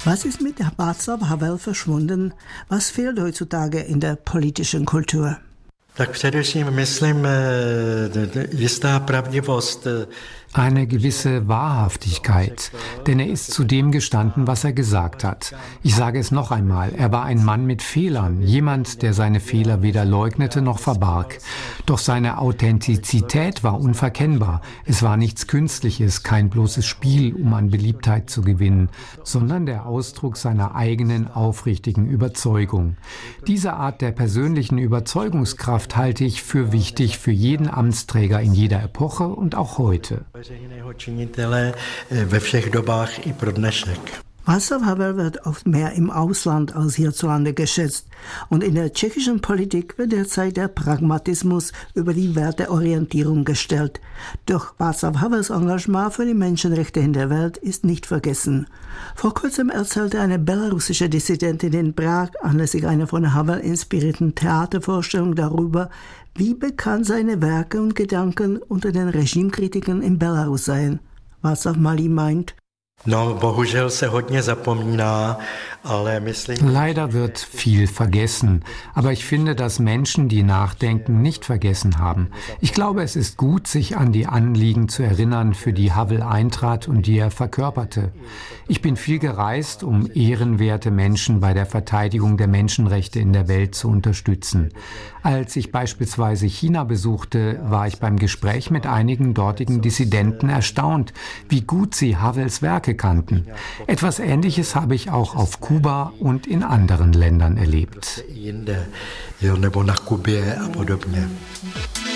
Was ist mit Václav Havel verschwunden? Was fehlt heutzutage in der politischen Kultur? Tak především myslím jistá pravdivost. Eine gewisse Wahrhaftigkeit, denn er ist zu dem gestanden, was er gesagt hat. Ich sage es noch einmal, er war ein Mann mit Fehlern, jemand, der seine Fehler weder leugnete noch verbarg. Doch seine Authentizität war unverkennbar. Es war nichts Künstliches, kein bloßes Spiel, um an Beliebtheit zu gewinnen, sondern der Ausdruck seiner eigenen, aufrichtigen Überzeugung. Diese Art der persönlichen Überzeugungskraft halte ich für wichtig für jeden Amtsträger in jeder Epoche und auch heute. Václav Havel wird oft mehr im Ausland als hierzulande geschätzt. Und in der tschechischen Politik wird derzeit der Pragmatismus über die Werteorientierung gestellt. Doch Václav Havels Engagement für die Menschenrechte in der Welt ist nicht vergessen. Vor kurzem erzählte eine belarussische Dissidentin in Prag anlässlich einer von Havel inspirierten Theatervorstellung darüber, wie bekannt seine Werke und Gedanken unter den Regimekritikern in Belarus seien. Václav Malý meint: Leider wird viel vergessen, aber ich finde, dass Menschen, die nachdenken, nicht vergessen haben. Ich glaube, es ist gut, sich an die Anliegen zu erinnern, für die Havel eintrat und die er verkörperte. Ich bin viel gereist, um ehrenwerte Menschen bei der Verteidigung der Menschenrechte in der Welt zu unterstützen. Als ich beispielsweise China besuchte, war ich beim Gespräch mit einigen dortigen Dissidenten erstaunt, wie gut sie Havels Werke kannten. Etwas Ähnliches habe ich auch auf Kuba und in anderen Ländern erlebt.